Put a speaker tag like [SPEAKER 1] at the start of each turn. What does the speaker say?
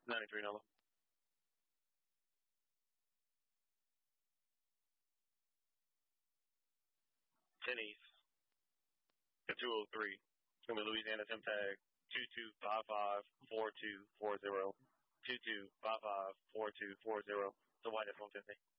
[SPEAKER 1] 93 number. 10 East. The 203. It's going to be Louisiana temp tag 22554240. 22554240. It's a white F-150.